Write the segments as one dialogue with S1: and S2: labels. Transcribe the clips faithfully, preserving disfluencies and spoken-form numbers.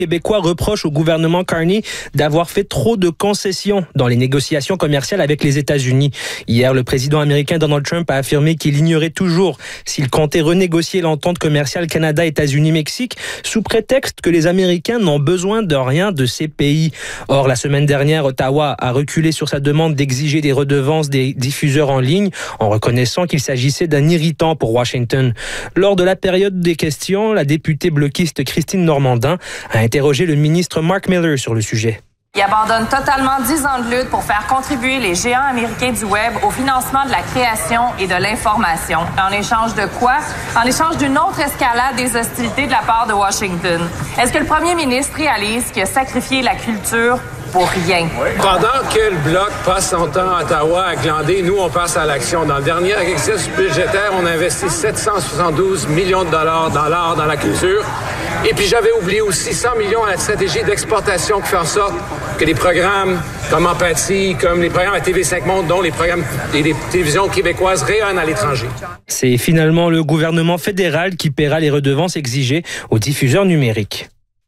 S1: Québécois reprochent au gouvernement Carney d'avoir fait trop de concessions dans les négociations commerciales avec les États-Unis. Hier, le président américain Donald Trump a affirmé qu'il ignorait toujours s'il comptait renégocier l'entente commerciale Canada-États-Unis-Mexique sous prétexte que les Américains n'ont besoin de rien de ces pays. Or, la semaine dernière, Ottawa a reculé sur sa demande d'exiger des redevances des diffuseurs en ligne en reconnaissant qu'il s'agissait d'un irritant pour Washington. Lors de la période des questions, la députée bloquiste Christine Normandin a interrogé le ministre Mark Miller sur le sujet.
S2: Il abandonne totalement dix ans de lutte pour faire contribuer les géants américains du Web au financement de la création et de l'information. En échange de quoi? En échange d'une autre escalade des hostilités de la part de Washington. Est-ce que le premier ministre réalise qu'il a sacrifié la culture pour rien?
S3: Pendant que le Bloc passe son temps à Ottawa à glander, nous, on passe à l'action. Dans le dernier exercice budgétaire, on a investi sept cent soixante-douze millions de dollars dans l'art, dans la culture. Et puis, j'avais oublié aussi cent millions à la stratégie d'exportation qui fait en sorte que les programmes comme Empathie, comme les programmes à T V cinq Monde, dont les programmes et les télévisions québécoises rayonnent à l'étranger.
S1: C'est finalement le gouvernement fédéral qui paiera les redevances exigées aux diffuseurs numériques.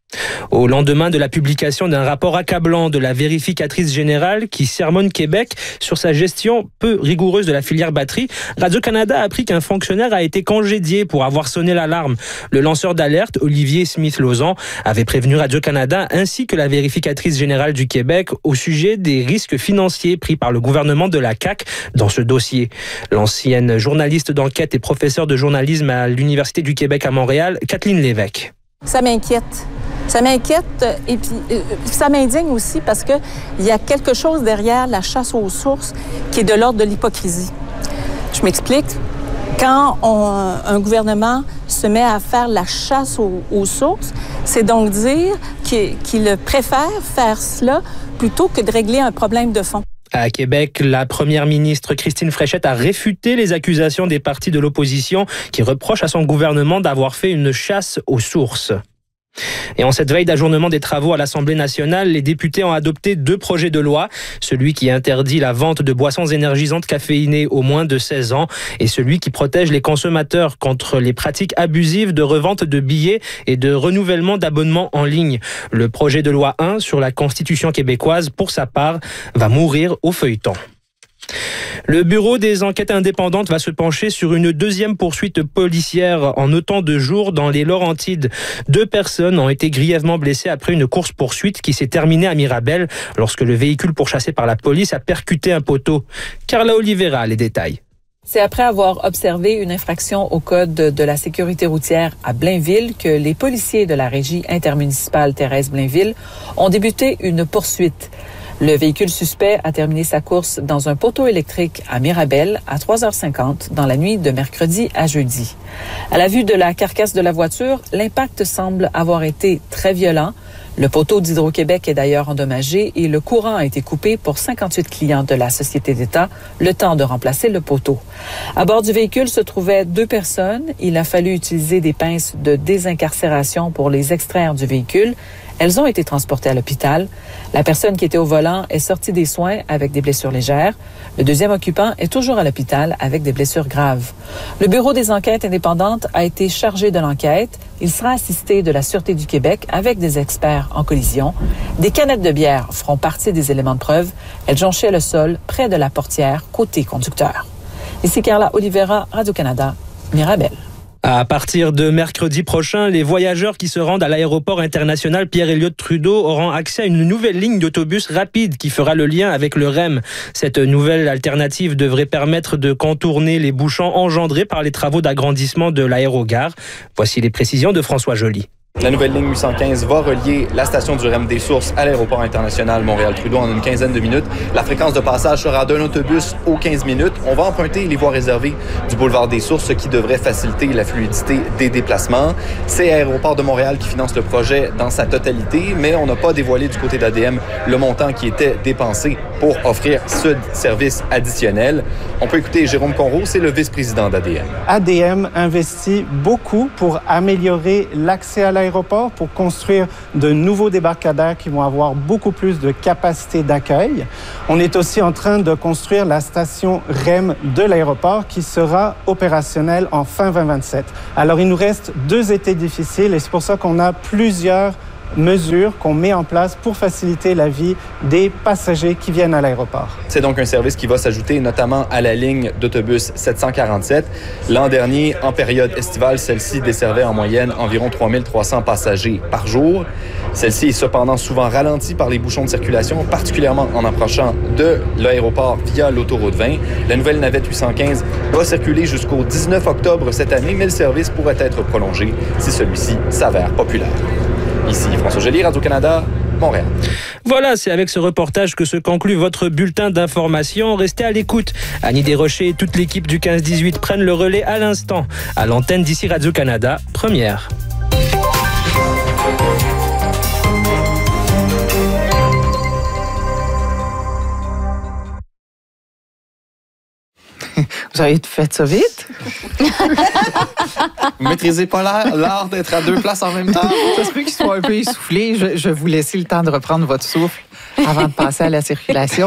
S1: Au lendemain de la publication d'un rapport accablant de la vérificatrice générale qui sermonne Québec sur sa gestion peu rigoureuse de la filière batterie, Radio-Canada a appris qu'un fonctionnaire a été congédié pour avoir sonné l'alarme. Le lanceur d'alerte, Olivier Smith-Lauzon, avait prévenu Radio-Canada ainsi que la vérificatrice générale du Québec au sujet des risques financiers pris par le gouvernement de la C A Q dans ce dossier. L'ancienne journaliste d'enquête et professeure de journalisme à l'Université du Québec à Montréal, Kathleen Lévesque.
S4: Ça m'inquiète. Ça m'inquiète et puis euh, ça m'indigne aussi parce que il y a quelque chose derrière la chasse aux sources qui est de l'ordre de l'hypocrisie. Je m'explique. Quand on, un gouvernement se met à faire la chasse aux, aux sources, c'est donc dire qu'il, qu'il préfère faire cela plutôt que de régler un problème de fond.
S1: À Québec, la première ministre Christine Fréchette a réfuté les accusations des partis de l'opposition qui reprochent à son gouvernement d'avoir fait une chasse aux sources. Et en cette veille d'ajournement des travaux à l'Assemblée nationale, les députés ont adopté deux projets de loi. Celui qui interdit la vente de boissons énergisantes caféinées aux moins de seize ans et celui qui protège les consommateurs contre les pratiques abusives de revente de billets et de renouvellement d'abonnements en ligne. Le projet de loi un sur la Constitution québécoise, pour sa part, va mourir au feuilleton. Le Bureau des enquêtes indépendantes va se pencher sur une deuxième poursuite policière en autant de jours dans les Laurentides. Deux personnes ont été grièvement blessées après une course-poursuite qui s'est terminée à Mirabel lorsque le véhicule pourchassé par la police a percuté un poteau. Carla Oliveira, les détails.
S5: C'est après avoir observé une infraction au code de la sécurité routière à Blainville que les policiers de la régie intermunicipale Thérèse Blainville ont débuté une poursuite. Le véhicule suspect a terminé sa course dans un poteau électrique à Mirabel à trois heures cinquante dans la nuit de mercredi à jeudi. À la vue de la carcasse de la voiture, l'impact semble avoir été très violent. Le poteau d'Hydro-Québec est d'ailleurs endommagé et le courant a été coupé pour cinquante-huit clients de la Société d'État, le temps de remplacer le poteau. À bord du véhicule se trouvaient deux personnes. Il a fallu utiliser des pinces de désincarcération pour les extraire du véhicule. Elles ont été transportées à l'hôpital. La personne qui était au volant est sortie des soins avec des blessures légères. Le deuxième occupant est toujours à l'hôpital avec des blessures graves. Le Bureau des enquêtes indépendantes a été chargé de l'enquête. Il sera assisté de la Sûreté du Québec avec des experts en collision. Des canettes de bière feront partie des éléments de preuve. Elles jonchaient le sol près de la portière côté conducteur. Ici Carla Oliveira, Radio-Canada, Mirabel.
S1: À partir de mercredi prochain, les voyageurs qui se rendent à l'aéroport international Pierre-Elliott Trudeau auront accès à une nouvelle ligne d'autobus rapide qui fera le lien avec le R E M. Cette nouvelle alternative devrait permettre de contourner les bouchons engendrés par les travaux d'agrandissement de l'aérogare. Voici les précisions de François Joly.
S6: La nouvelle ligne huit cent quinze va relier la station du R E M des Sources à l'aéroport international Montréal-Trudeau en une quinzaine de minutes. La fréquence de passage sera d'un autobus aux quinze minutes. On va emprunter les voies réservées du boulevard des Sources, ce qui devrait faciliter la fluidité des déplacements. C'est Aéroport de Montréal qui finance le projet dans sa totalité, mais on n'a pas dévoilé du côté d'A D M le montant qui était dépensé pour offrir ce service additionnel. On peut écouter Jérôme Conroux, c'est le vice-président d'A D M.
S7: A D M investit beaucoup pour améliorer l'accès à l'aéroport, pour construire de nouveaux débarcadères qui vont avoir beaucoup plus de capacité d'accueil. On est aussi en train de construire la station R E M de l'aéroport qui sera opérationnelle en fin vingt vingt-sept. Alors, il nous reste deux étés difficiles et c'est pour ça qu'on a plusieurs mesures qu'on met en place pour faciliter la vie des passagers qui viennent à l'aéroport.
S6: C'est donc un service qui va s'ajouter notamment à la ligne d'autobus sept cent quarante-sept. L'an dernier, en période estivale, celle-ci desservait en moyenne environ trois mille trois cents passagers par jour. Celle-ci est cependant souvent ralentie par les bouchons de circulation, particulièrement en approchant de l'aéroport via l'autoroute vingt. La nouvelle navette huit cent quinze va circuler jusqu'au dix-neuf octobre cette année, mais le service pourrait être prolongé si celui-ci s'avère populaire. Ici François Gély, Radio-Canada, Montréal.
S1: Voilà, c'est avec ce reportage que se conclut votre bulletin d'information. Restez à l'écoute. Annie Desrochers et toute l'équipe du quinze dix-huit prennent le relais à l'instant. À l'antenne d'ici Radio-Canada, première.
S8: Vous avez fait ça vite?
S6: Vous maîtrisez pas l'art, l'art d'être à deux places en même temps?
S8: Ça se peut qu'il soit un peu essoufflé. Je, je vais vous laisser le temps de reprendre votre souffle avant de passer à la circulation.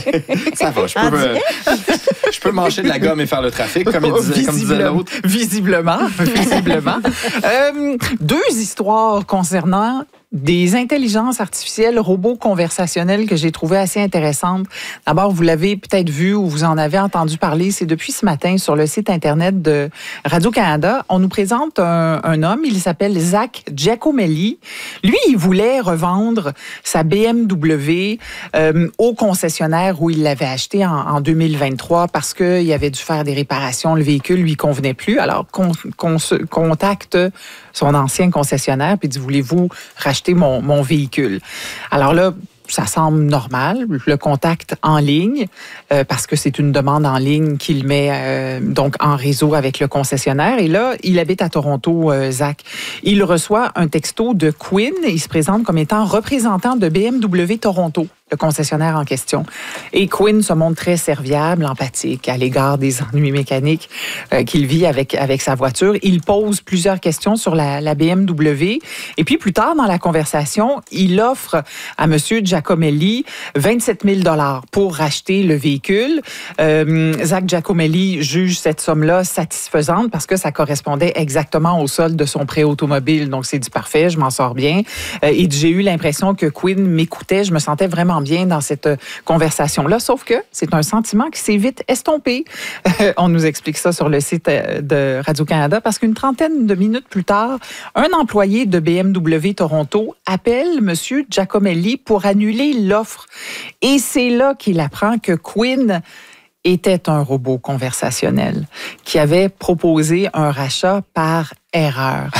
S6: Ça va, je peux, me, je peux manger de la gomme et faire le trafic, comme, il disait, comme disait l'autre.
S8: Visiblement, visiblement. euh, deux histoires concernant des intelligences artificielles, robots conversationnels que j'ai trouvé assez intéressantes. D'abord, vous l'avez peut-être vu ou vous en avez entendu parler, c'est depuis ce matin sur le site Internet de Radio-Canada. On nous présente un, un homme, il s'appelle Zach Giacomelli. Lui, il voulait revendre sa B M W euh, au concessionnaire où il l'avait acheté en, en deux mille vingt-trois parce qu'il avait dû faire des réparations, le véhicule lui convenait plus. Alors, qu'on qu'on se contacte son ancien concessionnaire puis dit, voulez-vous racheter mon, mon véhicule? Alors là, ça semble normal, le contact en ligne, euh, parce que c'est une demande en ligne qu'il met euh, donc en réseau avec le concessionnaire. Et là, il habite à Toronto, euh, Zach. Il reçoit un texto de Quinn. Il se présente comme étant représentant de B M W Toronto, le concessionnaire en question. Et Quinn se montre très serviable, empathique à l'égard des ennuis mécaniques euh, qu'il vit avec, avec sa voiture. Il pose plusieurs questions sur la, la B M W. Et puis, plus tard dans la conversation, il offre à M. Giacomelli vingt-sept mille dollars pour racheter le véhicule. Euh, Zach Giacomelli juge cette somme-là satisfaisante parce que ça correspondait exactement au solde de son prêt automobile. Donc, c'est du parfait, je m'en sors bien. Euh, et j'ai eu l'impression que Quinn m'écoutait. Je me sentais vraiment bien dans cette conversation-là, sauf que c'est un sentiment qui s'est vite estompé. Euh, on nous explique ça sur le site de Radio-Canada parce qu'une trentaine de minutes plus tard, un employé de B M W Toronto appelle M. Giacomelli pour annuler l'offre. Et c'est là qu'il apprend que Quinn était un robot conversationnel qui avait proposé un rachat par erreur.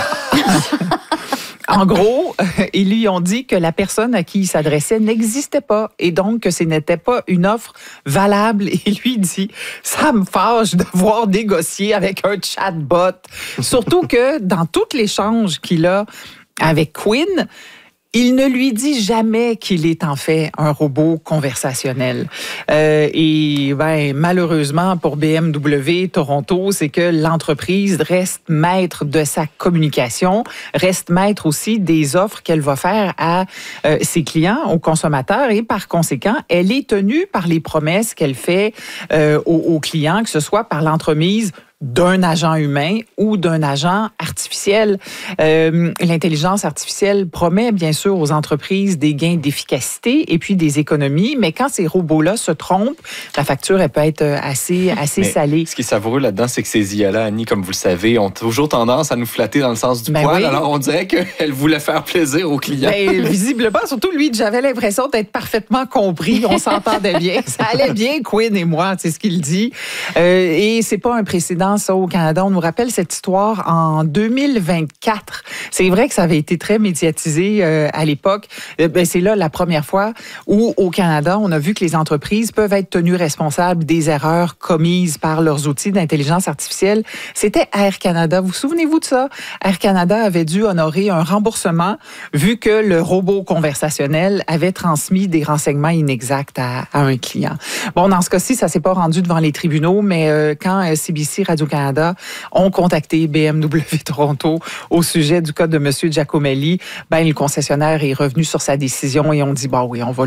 S8: En gros, ils lui ont dit que la personne à qui il s'adressait n'existait pas et donc que ce n'était pas une offre valable. Et lui dit, ça me fâche de devoir négocier avec un chatbot. Surtout que dans tout l'échange qu'il a avec Quinn, il ne lui dit jamais qu'il est en fait un robot conversationnel. Euh, et ben, malheureusement pour B M W Toronto, c'est que l'entreprise reste maître de sa communication, reste maître aussi des offres qu'elle va faire à euh, ses clients, aux consommateurs, et par conséquent, elle est tenue par les promesses qu'elle fait euh, aux, aux clients, que ce soit par l'entremise d'un agent humain ou d'un agent artificiel. Euh, l'intelligence artificielle promet bien sûr aux entreprises des gains d'efficacité et puis des économies, mais quand ces robots-là se trompent, la facture elle peut être assez, assez salée.
S6: Ce qui est savoureux là-dedans, c'est que ces I A-là, Annie, comme vous le savez, ont toujours tendance à nous flatter dans le sens du
S8: ben
S6: poil.
S8: Oui.
S6: Alors on dirait qu'elle voulait faire plaisir aux clients.
S8: Ben, visiblement, surtout lui, j'avais l'impression d'être parfaitement compris. On s'entendait bien. Ça allait bien, Quinn et moi, c'est ce qu'il dit. Euh, et c'est pas un précédent ça au Canada. On nous rappelle cette histoire en deux mille vingt-quatre. C'est vrai que ça avait été très médiatisé euh, à l'époque. Euh, ben, c'est là la première fois où au Canada, on a vu que les entreprises peuvent être tenues responsables des erreurs commises par leurs outils d'intelligence artificielle. C'était Air Canada. Vous souvenez-vous de ça? Air Canada avait dû honorer un remboursement vu que le robot conversationnel avait transmis des renseignements inexacts à, à un client. Bon, dans ce cas-ci, ça s'est pas rendu devant les tribunaux, mais euh, quand euh, C B C Radio-Canada ont contacté B M W Toronto au sujet du cas de M. Giacomelli, ben, le concessionnaire est revenu sur sa décision et on dit, bah oui, on va lui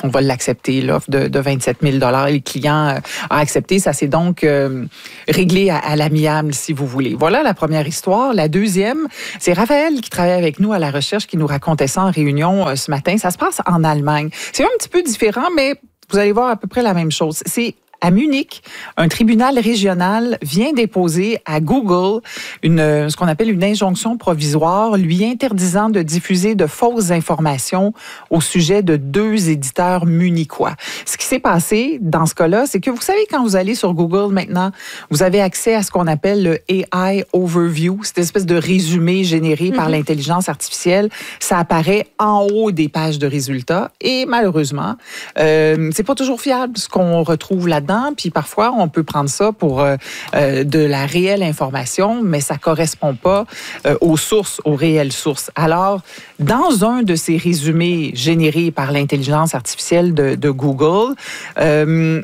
S8: on va l'accepter, l'offre de, de vingt-sept mille dollars. Le client euh, a accepté. Ça s'est donc euh, réglé à, à l'amiable, si vous voulez. Voilà la première histoire. La deuxième, c'est Raphaël qui travaille avec nous à la recherche qui nous racontait ça en réunion euh, ce matin. Ça se passe en Allemagne. C'est un petit peu différent, mais vous allez voir à peu près la même chose. C'est à Munich, un tribunal régional vient déposer à Google une, ce qu'on appelle une injonction provisoire lui interdisant de diffuser de fausses informations au sujet de deux éditeurs munichois. Ce qui s'est passé dans ce cas-là, c'est que vous savez, quand vous allez sur Google maintenant, vous avez accès à ce qu'on appelle le A I Overview, cette espèce de résumé généré mm-hmm. par l'intelligence artificielle. Ça apparaît en haut des pages de résultats et malheureusement, euh, c'est pas toujours fiable ce qu'on retrouve là-dedans. Puis parfois, on peut prendre ça pour euh, euh, de la réelle information, mais ça correspond pas euh, aux sources, aux réelles sources. Alors, dans un de ces résumés générés par l'intelligence artificielle de, de Google, euh,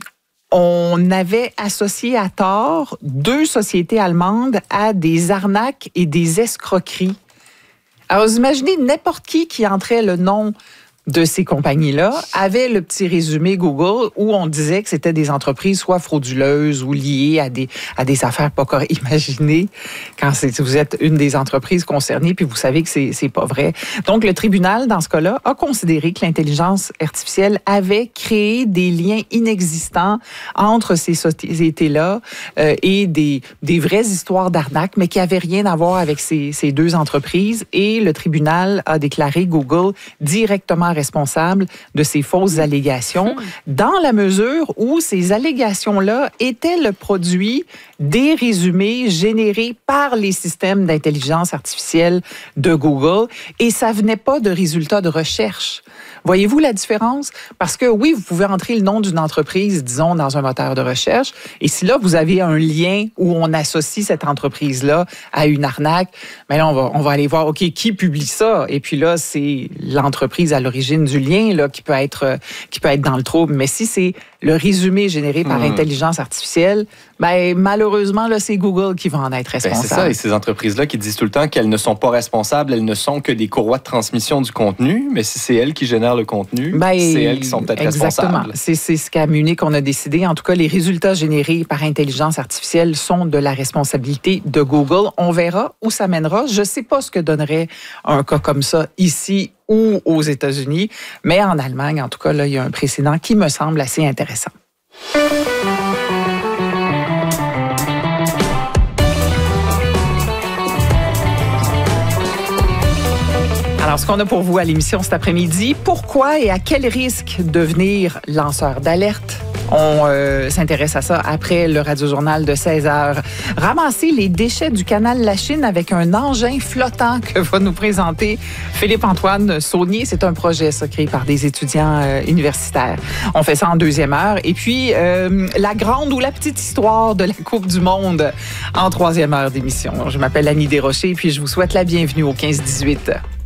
S8: on avait associé à tort deux sociétés allemandes à des arnaques et des escroqueries. Alors, vous imaginez n'importe qui qui entrait le nom de ces compagnies-là avait le petit résumé Google où on disait que c'était des entreprises soit frauduleuses ou liées à des, à des affaires pas correctes. Imaginez quand c'est, vous êtes une des entreprises concernées puis vous savez que c'est, c'est pas vrai. Donc, le tribunal, dans ce cas-là, a considéré que l'intelligence artificielle avait créé des liens inexistants entre ces sociétés-là euh, et des, des vraies histoires d'arnaque, mais qui n'avaient rien à voir avec ces, ces deux entreprises. Et le tribunal a déclaré Google directement responsable de ces fausses allégations, dans la mesure où ces allégations-là étaient le produit des résumés générés par les systèmes d'intelligence artificielle de Google et ça venait pas de résultats de recherche. Voyez-vous la différence? Parce que oui, vous pouvez entrer le nom d'une entreprise, disons, dans un moteur de recherche, et si là, vous avez un lien où on associe cette entreprise-là à une arnaque, bien là, on va, on va aller voir, OK, qui publie ça? Et puis là, c'est l'entreprise à l'origine du lien là, qui peut être, qui peut être dans le trouble. Mais si c'est le résumé généré par mmh. l'intelligence artificielle, ben malheureusement, là, c'est Google qui va en être responsable.
S6: Ben, c'est ça, et ces entreprises-là qui disent tout le temps qu'elles ne sont pas responsables, elles ne sont que des courroies de transmission du contenu, mais si c'est elles qui génèrent le contenu, ben, c'est elles qui sont peut-être
S8: exactement.
S6: responsables.
S8: C'est, c'est ce qu'à Munich, on a décidé. En tout cas, les résultats générés par intelligence artificielle sont de la responsabilité de Google. On verra où ça mènera. Je ne sais pas ce que donnerait un cas comme ça ici ou aux États-Unis, mais en Allemagne, en tout cas, là, il y a un précédent qui me semble assez intéressant. Alors, ce qu'on a pour vous à l'émission cet après-midi, pourquoi et à quel risque devenir lanceur d'alerte? On euh, s'intéresse à ça après le radiojournal de seize heures. Ramasser les déchets du canal La Chine avec un engin flottant que va nous présenter Philippe-Antoine Saunier. C'est un projet ça, créé par des étudiants euh, universitaires. On fait ça en deuxième heure. Et puis, euh, la grande ou la petite histoire de la Coupe du Monde en troisième heure d'émission. Je m'appelle Annie Desrochers et puis je vous souhaite la bienvenue au quinze dix-huit.